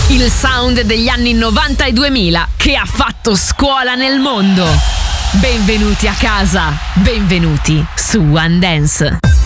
Il sound degli anni 90 e 2000 che ha fatto scuola nel mondo. Benvenuti a casa, benvenuti su One Dance.